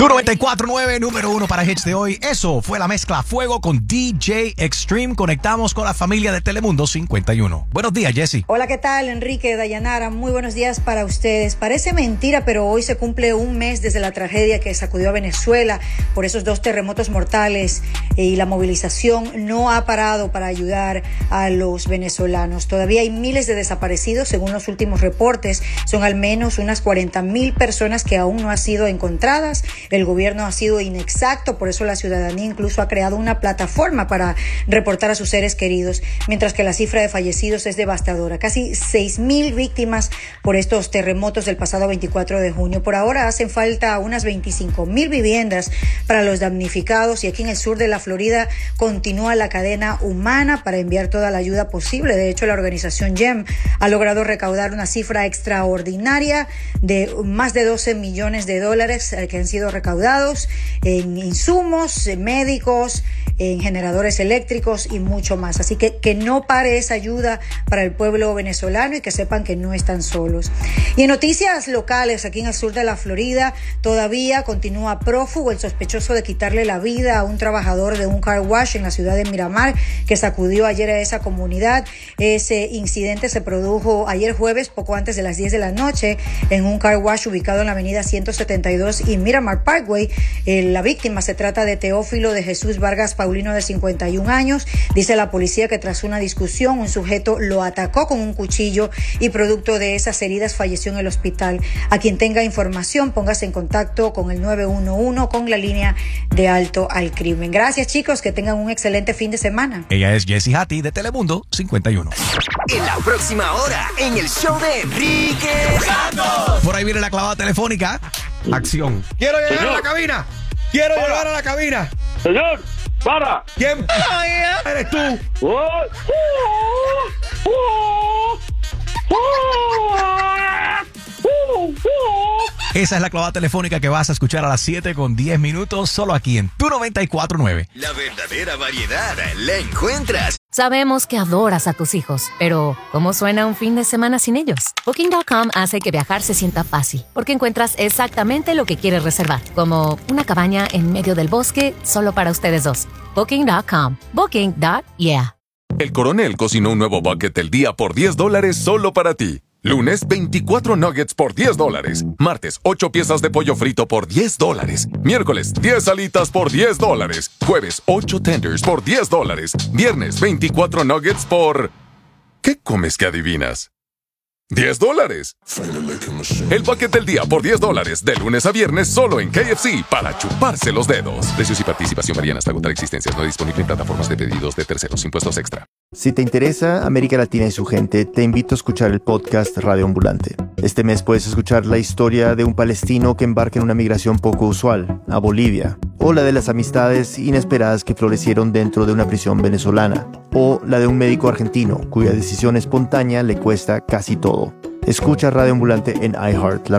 Tu 94.9, número 1 para hits de hoy. Eso fue la mezcla Fuego con DJ Extreme. Conectamos con la familia de Telemundo 51. Buenos días, Jessy. Hola, ¿qué tal? Enrique, Dayanara, muy buenos días para ustedes. Parece mentira, pero hoy se cumple un mes desde la tragedia que sacudió a Venezuela por esos 2 terremotos mortales y la movilización no ha parado para ayudar a los venezolanos. Todavía hay miles de desaparecidos, según los últimos reportes. Son al menos unas 40,000 personas que aún no han sido encontradas. El gobierno ha sido inexacto, por eso la ciudadanía incluso ha creado una plataforma para reportar a sus seres queridos, mientras que la cifra de fallecidos es devastadora. Casi 6,000 víctimas por estos terremotos del pasado 24 de junio. Por ahora hacen falta unas 25,000 viviendas para los damnificados y aquí en el sur de la Florida continúa la cadena humana para enviar toda la ayuda posible. De hecho, la organización GEM ha logrado recaudar una cifra extraordinaria de más de $12 millones que han sido recaudados en insumos, en médicos, en generadores eléctricos y mucho más. Así que no pare esa ayuda para el pueblo venezolano y que sepan que no están solos. Y en noticias locales, aquí en el sur de la Florida, todavía continúa prófugo el sospechoso de quitarle la vida a un trabajador de un car wash en la ciudad de Miramar, que sacudió ayer a esa comunidad. Ese incidente se produjo ayer jueves, poco antes de las 10 de la noche, en un car wash ubicado en la avenida 172 y Miramar Parkway. La víctima se trata de Teófilo de Jesús Vargas Paulino, de 51 años. Dice la policía que tras una discusión, un sujeto lo atacó con un cuchillo y producto de esas heridas falleció en el hospital. A quien tenga información, póngase en contacto con el 911, con la línea de alto al crimen. Gracias, chicos, que tengan un excelente fin de semana. Ella es Jessy Hattie de Telemundo 51. En la próxima hora, en el show de Enrique Santos. Por ahí viene la clavada telefónica. Acción. Quiero llegar a la cabina. Quiero llegar a la cabina. Señor, para. ¿Quién eres tú? Esa es la clavada telefónica que vas a escuchar a las 7:10 solo aquí en Tu 94.9. La verdadera variedad la encuentras. Sabemos que adoras a tus hijos, pero ¿cómo suena un fin de semana sin ellos? Booking.com hace que viajar se sienta fácil, porque encuentras exactamente lo que quieres reservar, como una cabaña en medio del bosque solo para ustedes dos. Booking.com. Booking.yeah. El Coronel cocinó un nuevo bucket del día por $10 solo para ti. Lunes, 24 nuggets por $10. Martes, 8 piezas de pollo frito por $10. Miércoles, 10 alitas por $10. Jueves, 8 tenders por $10. Viernes, 24 nuggets por... ¿Qué comes que adivinas? $10. El bucket del día por $10, de lunes a viernes solo en KFC, para chuparse los dedos. Precios y participación varían hasta agotar existencias. No disponible en plataformas de pedidos de terceros. Impuestos extra. Si te interesa América Latina y su gente, te invito a escuchar el podcast Radio Ambulante. Este mes puedes escuchar la historia de un palestino que embarca en una migración poco usual, a Bolivia, o la de las amistades inesperadas que florecieron dentro de una prisión venezolana, o la de un médico argentino cuya decisión espontánea le cuesta casi todo. Escucha Radio Ambulante en iHeart, la